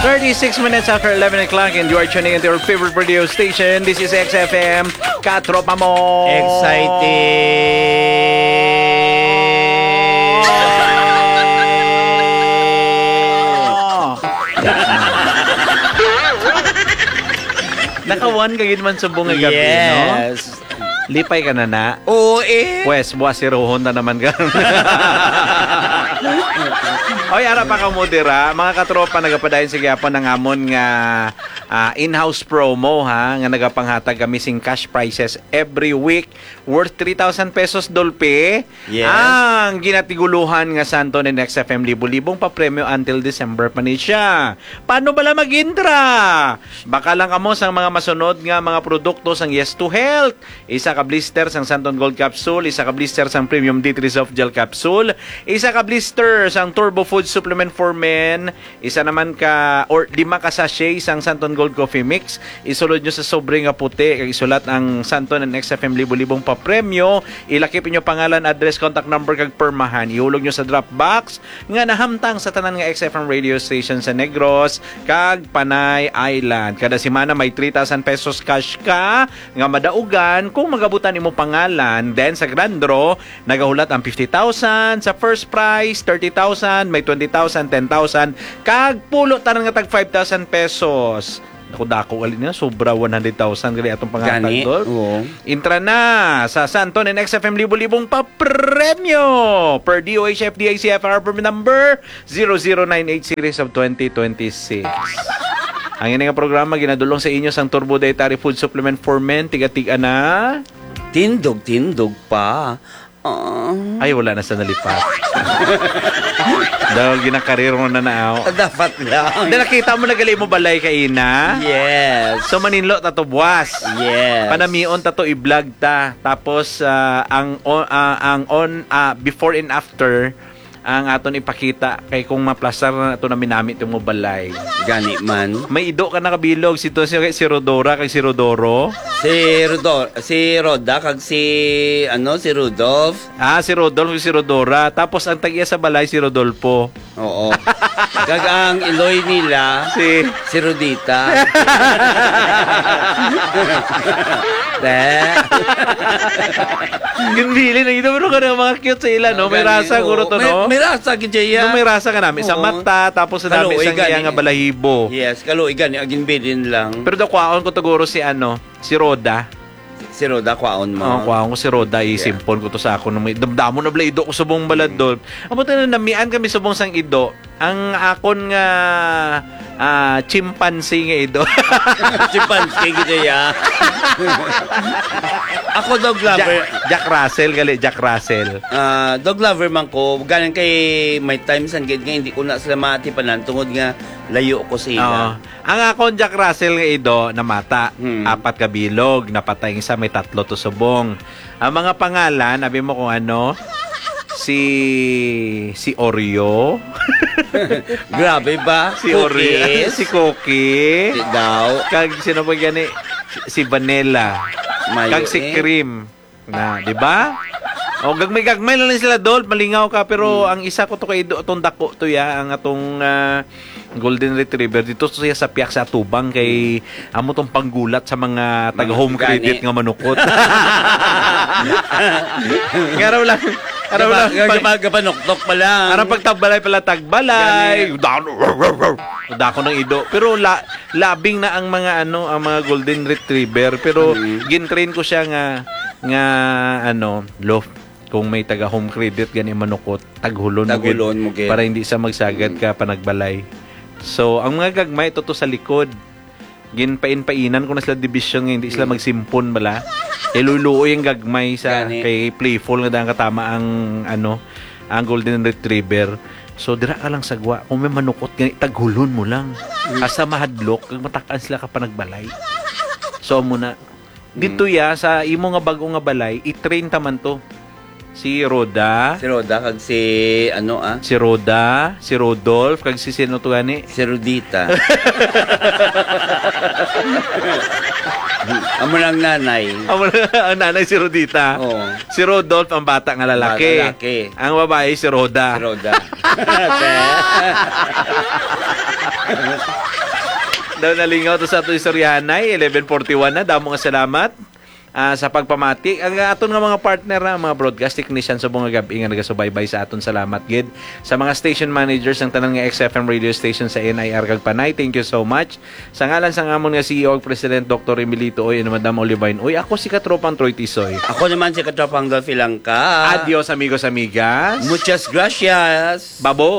36 minutes after 11 o'clock and you are tuning into your favorite radio station. This is XFM. Katropa mo! Nakawan ka man subong ng gabi, yes. No? Lipay ka na. Oo, eh. Pues, buwas si Rohon na naman ka. Oy, ara pa ka modera. Mga katropa, nagapadayon sa gyapon ng amon nga in-house promo, ha? Nga nagapanghatag kami sing cash prizes every week worth 3,000 pesos dolpe. Yes. Ang ginatiguluhan nga Santo ni XFM libo-libong pa-premyo until December pa ni siya. Paano bala mag-intra? Baka lang kamo sa mga masunod nga mga produkto sang Yes to Health. Isa ka blister sang Santon Gold Capsule, isa ka blister sang Premium D3 Soft Gel Capsule, isa ka blister sang Turbo Food Supplement for Men, isa naman ka or 5 ka sachet sang Santon Gold Coffee Mix. Isulod nyo sa sobre nga puti kag isulat ang Santon and XFM libo-libong pa premyo. Ilakip inyo pangalan, address, contact number kag permahan. Ihulog nyo sa drop box nga nahamtang sa tanan nga XFM radio station sa Negros kag Panay Island. Kada semana may 3,000 pesos cash ka nga madaugan kung magabutan imo pangalan. Then sa grand draw nagahulat ang 50,000 sa first prize, 30,000, may 20,000, 10,000 kag pulo tanan nga tag 5,000 pesos. Dako alin na sobra 100,000 gali atong pangatag doon. Intra na sa Santon and XFM libo-libong pa premyo per DOH FDIC FR permit number 0098 series of 2026. Ang nga programa ginadulong sa inyo sang Turbo Dietary Food Supplement for Men, tiga-tiga na tindog pa. Ay, wala na sa nalipat. Dahil ginakarir mo na naaw. Dapat lang. Dahil nakita mo na gali mo balay kaina. Yes. So maninlo tato buwas. Yes. Panamion tato i-vlog ta. Tapos before and after ang aton ipakita kay kung maplastar na ito na minamit yung mo balay. Gani man. May ido ka nakabilog si Rodora kay si Rodoro. Si Roda kag si Rudolph. Si Rodolfo si Rodora. Tapos ang tag-iya sa balay si Rodolfo. Oo. Kag ang Iloy nila si Rodita. Ginbili na ito. Pero ka na mga cute sa ila, no? May rasa, guro to, no? May rasa, kaya. No, may rasa ka namin. Sa mata, tapos sa dami isang iya nga balahibo. Yes, kaluigan. Ginbilin lang. Pero kwaon ko to guro si Roda. Si Roda, kwaon mo. Kwaon ko si Roda. Isimpon ko to sa ako. Damdamo na bala ido ko subong balad doon. Amo tayo na namian kami subong sang ido. Ang akon nga chimpanzee nga ido. Chimpanzee gito ya. Ako dog lover. Jack Russell. Dog lover man ko. Galing kay may times ang gid nga hindi ko na sila matipanan tungod nga layo ko sila. Ang akon Jack Russell nga ido namata. 4 ka bilog, napatay isa, may 3 to subong. Ang mga pangalan, abi mo kung ano, si Oreo. Grabe ba? Si Oreo, si Cookie. Si daw. Kag sino pa gani? Si Vanilla. Kag si Cream. Na, di ba? O gagmay lang sila dol, malingaw ka pero ang isa ko to kay itong dako to ya, ang atong Golden Retriever dito siya sa piyak sa tubang kay amo tong panggulat sa mga taga home credit nga manukot. Ngaraw lang Gapanoktok pa lang. Arang pagtagbalay pala tagbalay. Dako ng ido. Pero labing na ang mga ang mga Golden Retriever. Pero gintrain ko siya nga kung may taga home credit gani manukot, taghulon mo para hindi sa magsagad ka panagbalay. So ang mga gagmay to sa likod. Ginpain-painan ko na sila division nga hindi sila magsimpon bala. Iluluoy ang gagmay sa kay playful nga dang katama ang ang Golden Retriever. So dira ka lang sagwa kung may manukot gani taghulon mo lang. Asa mahadlok kag matakan sila ka panagbalay. So muna dito ya sa imo nga bag-o nga balay, i-train ta man to. Si Roda. Si Roda kag si Si Roda, si Rodolph, kag si sino to gani? si Rodita. Amo lang nanay. Ang nanay si Rodita. Oo. Si Rodolph ang bata nga lalaki. Bata lalaki. Ang babae si Roda. Si Roda. Daw nalingaw to sa ato istoryahanay, 11:41 na. Damo nga salamat sa pagpamati. Ang aton nga mga partner na mga broadcast technician sa bunga gabi nga nagasubaybay sa aton, salamat gid. Sa mga station managers ng tanan nga XFM radio station sa NIR kag Panay, thank you so much. Sa ngalan sang amon nga CEO ug President Dr. Emilito Oy and Madam Olivine Oy, ako si Katropang Troy Tisoy. Ako naman si Katropang Dolphy Langka. Adios amigos amigas. Muchas gracias. Babo.